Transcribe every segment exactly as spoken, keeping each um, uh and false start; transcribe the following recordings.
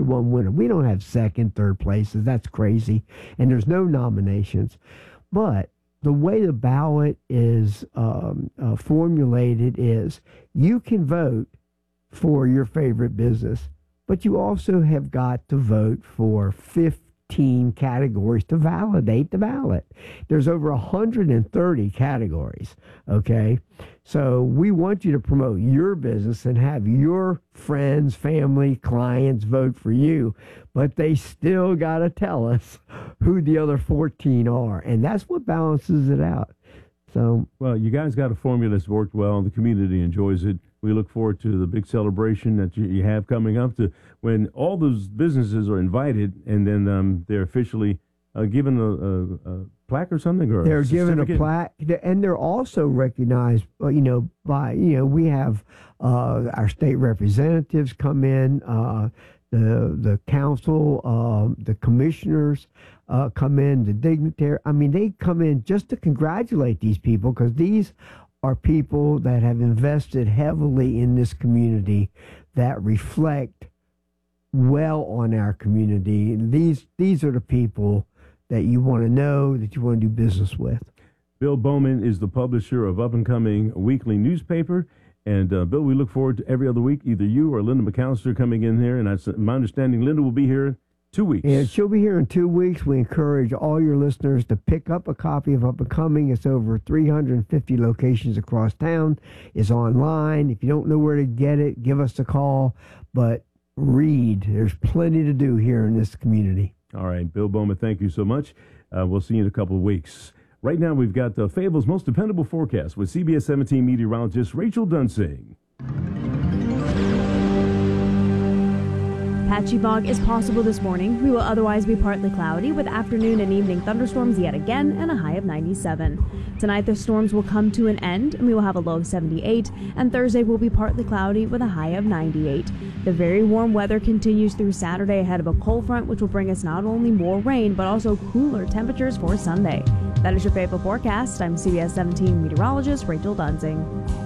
one winner. We don't have second, third places. That's crazy. And there's no nominations. But the way the ballot is um, uh, formulated is you can vote for your favorite business, but you also have got to vote for fifteen categories to validate the ballot. There's over one hundred thirty categories, okay? So we want you to promote your business and have your friends, family, clients vote for you, but they still got to tell us who the other fourteen are, and that's what balances it out. So, well, you guys got a formula that's worked well, and the community enjoys it. We look forward to the big celebration that you, you have coming up, to when all those businesses are invited, and then um, they're officially uh, given a, a, a plaque or something, or they're a given a plaque, and they're also recognized. You know, by you know, we have uh, our state representatives come in, uh, the the council, uh, the commissioners uh, come in, the dignitary. I mean, they come in just to congratulate these people, because these are people that have invested heavily in this community, that reflect well on our community. These these are the people that you want to know, that you want to do business with. Bill Bowman is the publisher of up-and-coming weekly newspaper. And, uh, Bill, we look forward to every other week, either you or Linda McAllister coming in here. And I, my understanding, Linda will be here in two weeks. And she'll be here in two weeks. We encourage all your listeners to pick up a copy of Up and Coming. It's over three hundred fifty locations across town. It's online. If you don't know where to get it, give us a call. But read. There's plenty to do here in this community. All right, Bill Bowman, thank you so much. Uh, we'll see you in a couple of weeks. Right now, we've got uh, Fayetteville's most dependable forecast with C B S seventeen meteorologist Rachel Dunsing. Patchy fog is possible this morning. We will otherwise be partly cloudy with afternoon and evening thunderstorms yet again and a high of ninety-seven. Tonight the storms will come to an end and we will have a low of seventy-eight, and Thursday will be partly cloudy with a high of ninety-eight. The very warm weather continues through Saturday ahead of a cold front, which will bring us not only more rain but also cooler temperatures for Sunday. That is your Fayetteville forecast. I'm C B S seventeen meteorologist Rachel Dunsing.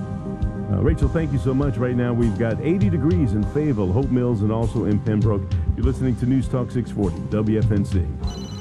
Uh, Rachel, thank you so much. Right now, we've got eighty degrees in Fayetteville, Hope Mills, and also in Pembroke. You're listening to News Talk six forty, W F N C.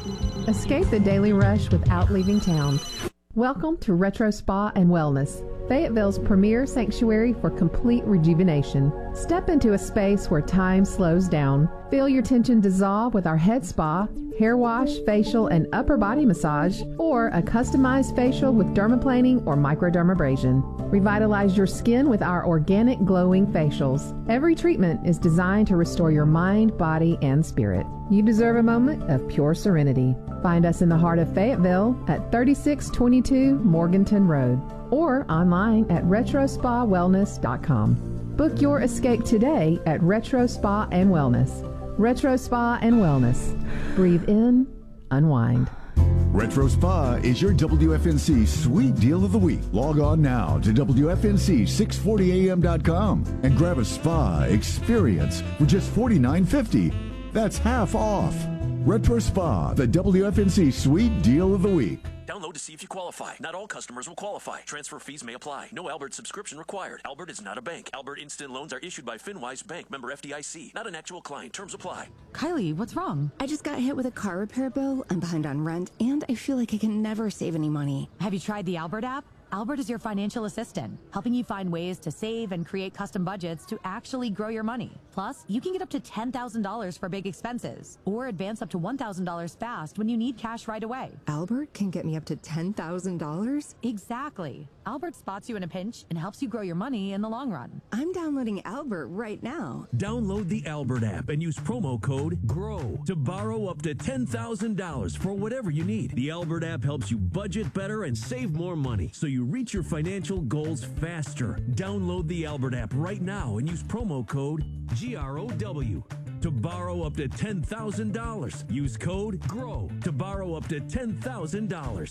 Escape the daily rush without leaving town. Welcome to Retro Spa and Wellness, Fayetteville's premier sanctuary for complete rejuvenation. Step into a space where time slows down. Feel your tension dissolve with our head spa, hair wash, facial, and upper body massage, or a customized facial with dermaplaning or microdermabrasion. Revitalize your skin with our organic glowing facials. Every treatment is designed to restore your mind, body, and spirit. You deserve a moment of pure serenity. Find us in the heart of Fayetteville at thirty-six twenty-two Morganton Road or online at retro spa wellness dot com. Book your escape today at Retro Spa and Wellness. Retro Spa and Wellness. Breathe in, unwind. Retro Spa is your W F N C Sweet Deal of the Week. Log on now to W F N C six forty A M dot com and grab a spa experience for just forty-nine fifty. That's half off. Retro Spa, the W F N C Sweet Deal of the Week. Download to see if you qualify. Not all customers will qualify. Transfer fees may apply. No Albert subscription required. Albert is not a bank. Albert Instant Loans are issued by FinWise Bank, member F D I C. Not an actual client. Terms apply. Kylie, what's wrong? I just got hit with a car repair bill. I'm behind on rent, and I feel like I can never save any money. Have you tried the Albert app? Albert is your financial assistant, helping you find ways to save and create custom budgets to actually grow your money. Plus, you can get up to ten thousand dollars for big expenses, or advance up to one thousand dollars fast when you need cash right away. Albert can get me up to ten thousand dollars? Exactly. Albert spots you in a pinch and helps you grow your money in the long run. I'm downloading Albert right now. Download the Albert app and use promo code GROW to borrow up to ten thousand dollars for whatever you need. The Albert app helps you budget better and save more money, so you reach your financial goals faster. Download the Albert app right now and use promo code G R O W to borrow up to ten thousand dollars. Use code GROW to borrow up to ten thousand dollars.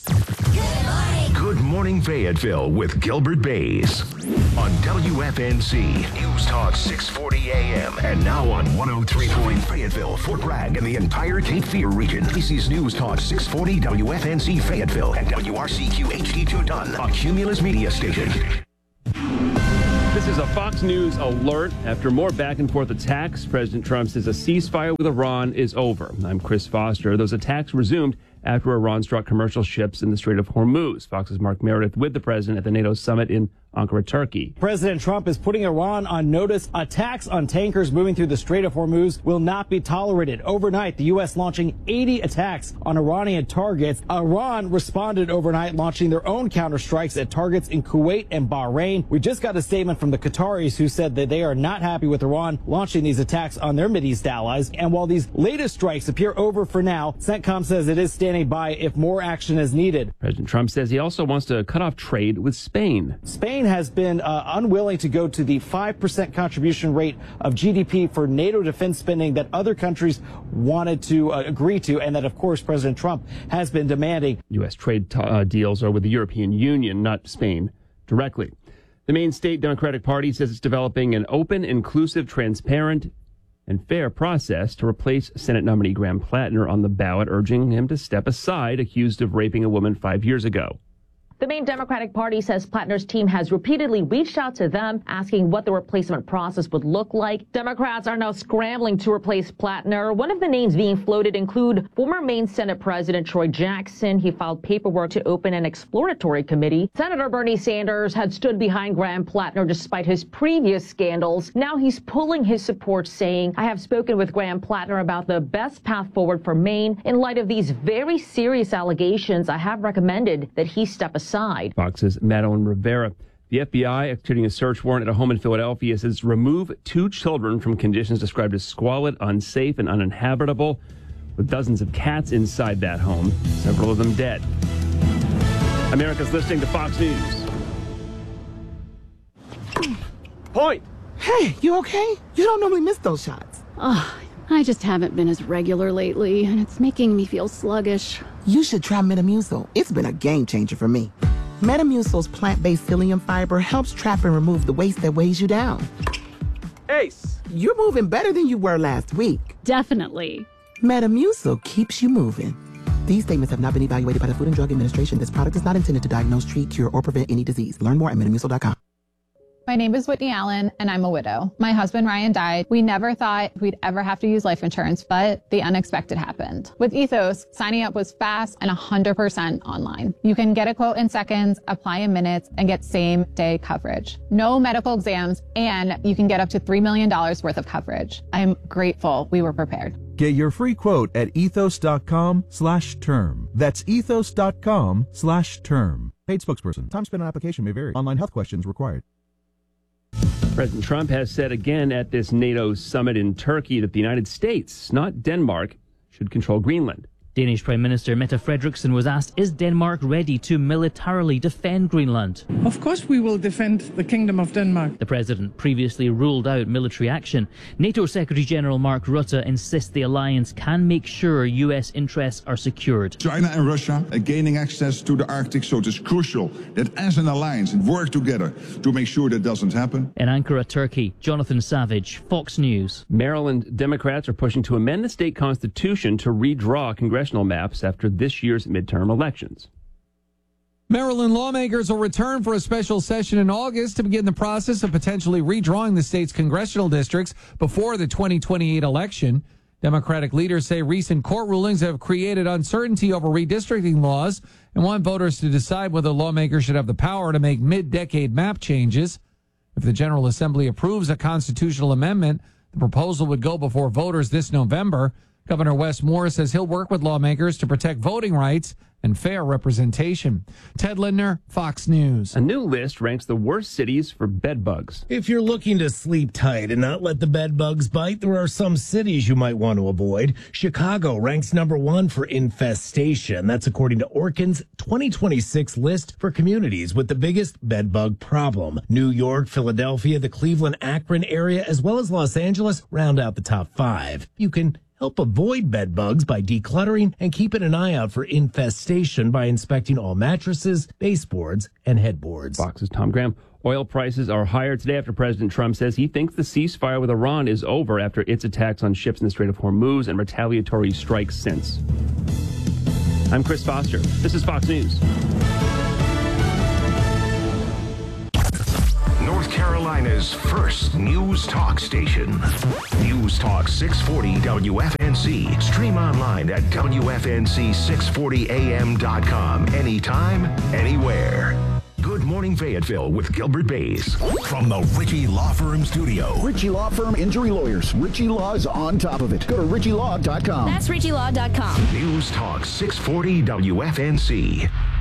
Good morning, Fayetteville with Gilbert Bays on W F N C News Talk six forty A M and now on one oh three point Fayetteville, Fort Bragg, and the entire Cape Fear region. This is News Talk six forty W F N C Fayetteville and W R C Q H D two Dunn, a Cumulus media station. This This is a Fox News alert. After more back and forth attacks, President Trump says a ceasefire with Iran is over. I'm Chris Foster. Those attacks resumed after Iran struck commercial ships in the Strait of Hormuz. Fox's Mark Meredith with the president at the NATO summit in Ankara, Turkey. President Trump is putting Iran on notice. Attacks on tankers moving through the Strait of Hormuz will not be tolerated. Overnight, the U S launching eighty attacks on Iranian targets. Iran responded overnight, launching their own counterstrikes at targets in Kuwait and Bahrain. We just got a statement from the Qataris who said that they are not happy with Iran launching these attacks on their Mideast allies. And while these latest strikes appear over for now, CENTCOM says it is standing by if more action is needed. President Trump says he also wants to cut off trade with Spain. Spain has been uh, unwilling to go to the five percent contribution rate of G D P for NATO defense spending that other countries wanted to uh, agree to, and that, of course, President Trump has been demanding. U S trade t- uh, deals are with the European Union, not Spain directly. The main state Democratic Party says it's developing an open, inclusive, transparent, and fair process to replace Senate nominee Graham Plattner on the ballot, urging him to step aside, accused of raping a woman five years ago. The main Democratic Party says Plattner's team has repeatedly reached out to them, asking what the replacement process would look like. Democrats are now scrambling to replace Plattner. One of the names being floated include former Maine Senate President Troy Jackson. He filed paperwork to open an exploratory committee. Senator Bernie Sanders had stood behind Graham Plattner despite his previous scandals. Now he's pulling his support, saying, I have spoken with Graham Plattner about the best path forward for Maine. In light of these very serious allegations, I have recommended that he step aside. Side. Fox's Madeline Rivera. The F B I executing a search warrant at a home in Philadelphia says remove two children from conditions described as squalid, unsafe, and uninhabitable, with dozens of cats inside that home, several of them dead. America's listening to Fox News. Point. Hey, you okay? You don't normally miss those shots. Oh, I just haven't been as regular lately, and it's making me feel sluggish. You should try Metamucil. It's been a game changer for me. Metamucil's plant-based psyllium fiber helps trap and remove the waste that weighs you down. Ace, you're moving better than you were last week. Definitely. Metamucil keeps you moving. These statements have not been evaluated by the Food and Drug Administration. This product is not intended to diagnose, treat, cure, or prevent any disease. Learn more at metamucil dot com. My name is Whitney Allen, and I'm a widow. My husband, Ryan, died. We never thought we'd ever have to use life insurance, but the unexpected happened. With Ethos, signing up was fast and one hundred percent online. You can get a quote in seconds, apply in minutes, and get same-day coverage. No medical exams, and you can get up to three million dollars worth of coverage. I'm grateful we were prepared. Get your free quote at ethos.com slash term. That's ethos.com slash term. Paid spokesperson. Time spent on application may vary. Online health questions required. President Trump has said again at this NATO summit in Turkey that the United States, not Denmark, should control Greenland. Danish Prime Minister Mette Frederiksen was asked, is Denmark ready to militarily defend Greenland? Of course we will defend the Kingdom of Denmark. The president previously ruled out military action. NATO Secretary General Mark Rutte insists the alliance can make sure U S interests are secured. China and Russia are gaining access to the Arctic, so it is crucial that as an alliance work together to make sure that doesn't happen. In Ankara, Turkey, Jonathan Savage, Fox News. Maryland Democrats are pushing to amend the state constitution to redraw congressional maps after this year's midterm elections. Maryland lawmakers will return for a special session in August to begin the process of potentially redrawing the state's congressional districts before the twenty twenty-eight election. Democratic leaders say recent court rulings have created uncertainty over redistricting laws and want voters to decide whether lawmakers should have the power to make mid-decade map changes. If the General Assembly approves a constitutional amendment, the proposal would go before voters this November. Governor Wes Moore says he'll work with lawmakers to protect voting rights and fair representation. Ted Lindner, Fox News. A new list ranks the worst cities for bed bugs. If you're looking to sleep tight and not let the bed bugs bite, there are some cities you might want to avoid. Chicago ranks number one for infestation. That's according to Orkin's twenty twenty-six list for communities with the biggest bed bug problem. New York, Philadelphia, the Cleveland, Akron area, as well as Los Angeles round out the top five. You can help avoid bed bugs by decluttering and keeping an eye out for infestation by inspecting all mattresses, baseboards, and headboards. Fox's Tom Graham. Oil prices are higher today after President Trump says he thinks the ceasefire with Iran is over after its attacks on ships in the Strait of Hormuz and retaliatory strikes since. I'm Chris Foster. This is Fox News. North Carolina. Carolina's first news talk station. News Talk six forty W F N C. Stream online at W F N C six forty A M dot com. Anytime, anywhere. Good Morning Fayetteville with Gilbert Bays from the Ritchie Law Firm studio. Ritchie Law Firm Injury Lawyers. Ritchie Law is on top of it. Go to ritchie law dot com. That's ritchie law dot com. News Talk six forty W F N C.